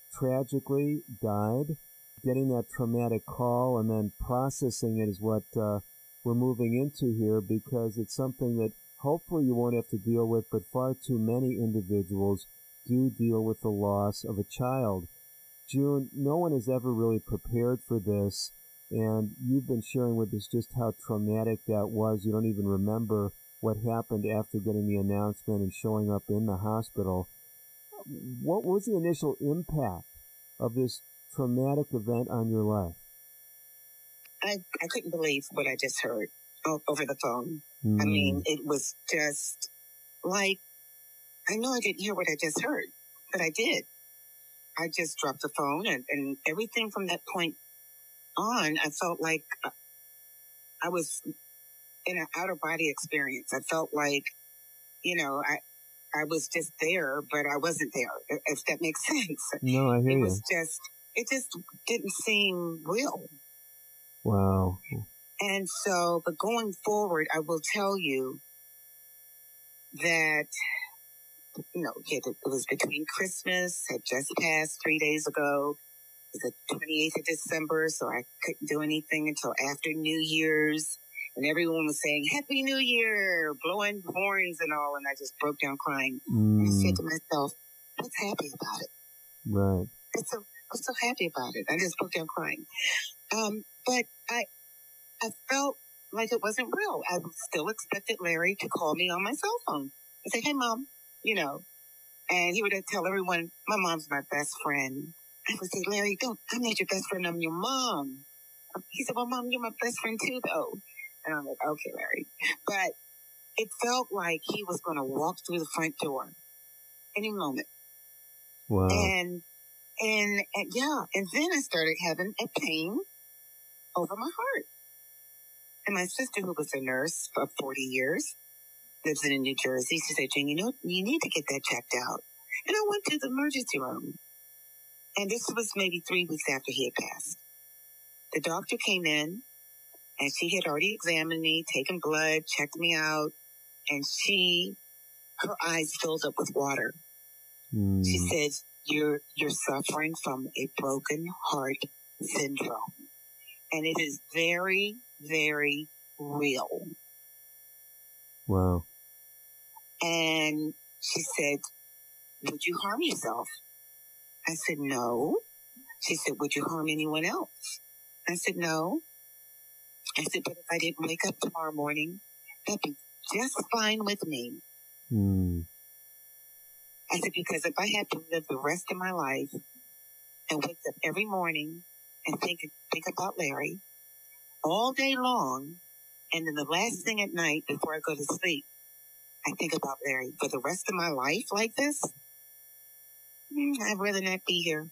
tragically died. Getting that traumatic call and then processing it is what we're moving into here, because it's something that hopefully you won't have to deal with, but far too many individuals do deal with the loss of a child. June, no one is ever really prepared for this, and you've been sharing with us just how traumatic that was. You don't even remember what happened after getting the announcement and showing up in the hospital. What was the initial impact of this traumatic event on your life? I couldn't believe what I just heard over the phone. Mm. I mean, it was just like, I know I didn't hear what I just heard, but I did. I just dropped the phone, and everything from that point on, I felt like I was in an outer-body experience. I felt like, I was just there, but I wasn't there, if that makes sense. No, I hear you. It just didn't seem real. Wow. And so, but going forward, I will tell you that, it was between Christmas, had just passed 3 days ago. It was the 28th of December, so I couldn't do anything until after New Year's. And everyone was saying, Happy New Year, blowing horns and all. And I just broke down crying. And I said to myself, what's happy about it? Right. I was so happy about it. I just broke down crying. But I felt like it wasn't real. I still expected Larry to call me on my cell phone and say, hey, Mom, and he would tell everyone, my mom's my best friend. I would say, Larry, I'm not your best friend, I'm your mom. He said, well, Mom, you're my best friend too, though. And I'm like, okay, Larry. But it felt like he was going to walk through the front door any moment. Wow. And then I started having a pain over my heart. And my sister, who was a nurse for 40 years, lives in New Jersey. She said, Jane, you need to get that checked out. And I went to the emergency room. And this was maybe 3 weeks after he had passed. The doctor came in, and she had already examined me, taken blood, checked me out, and her eyes filled up with water. She said, you're suffering from a broken heart syndrome. And it is very, very real. Wow. And she said, would you harm yourself? I said, no. She said, would you harm anyone else? I said, no. I said, but if I didn't wake up tomorrow morning, that'd be just fine with me. I said, because if I had to live the rest of my life and wake up every morning and think about Larry all day long, and then the last thing at night before I go to sleep, I think about Larry for the rest of my life like this, I'd rather not be here.